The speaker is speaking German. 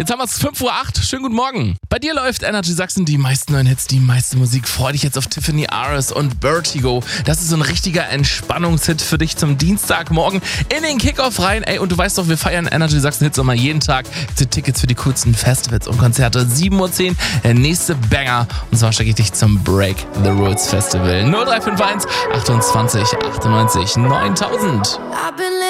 Jetzt haben wir es 5:08 Uhr. Schönen guten Morgen. Bei dir läuft Energy Sachsen, die meisten neuen Hits, die meiste Musik. Freu dich jetzt auf Tiffany Aris und Vertigo. Das ist so ein richtiger Entspannungshit für dich zum Dienstagmorgen in den Kickoff rein. Ey, und du weißt doch, wir feiern Energy Sachsen Hits immer jeden Tag. Die Tickets für die coolsten Festivals und Konzerte. 7:10 Uhr, der nächste Banger. Und zwar stecke ich dich zum Break the Rules Festival. 0351 28 98 9000.